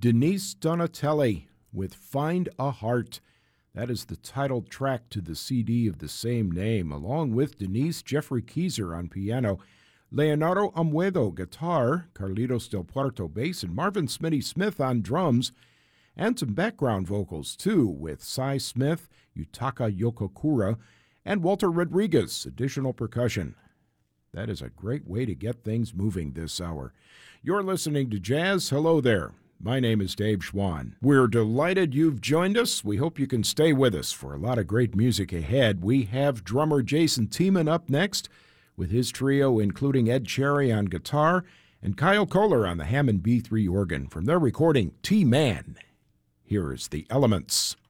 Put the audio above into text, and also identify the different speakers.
Speaker 1: Denise Donatelli with Find a Heart. That is the title track to the CD of the same name. Along with Denise, Jeffrey Keyser on piano, Leonardo Amuedo guitar, Carlitos Del Puerto bass, and Marvin Smitty Smith on drums, and some background vocals too with Cy Smith, Yutaka Yokokura, and Walter Rodriguez, additional percussion. That is a great way to get things moving this hour. You're listening to Jazz. Hello there. My name is Dave Schwann. We're delighted you've joined us. We hope you can stay with us for a lot of great music ahead. We have drummer Jason Tiemann up next with his trio, including Ed Cherry on guitar and Kyle Kohler on the Hammond B3 organ from their recording T-Man. Here is The Elements.